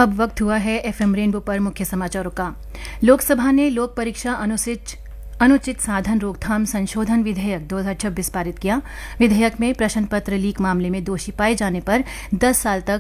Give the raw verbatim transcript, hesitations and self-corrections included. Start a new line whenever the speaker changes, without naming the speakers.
अब वक्त हुआ है एफएम रेनबो पर मुख्य समाचारों का। लोकसभा ने लोक परीक्षा अनुचित अनुचित साधन रोकथाम संशोधन विधेयक दो हज़ार छब्बीस पारित किया। विधेयक में प्रश्न पत्र लीक मामले में दोषी पाए जाने पर दस साल तक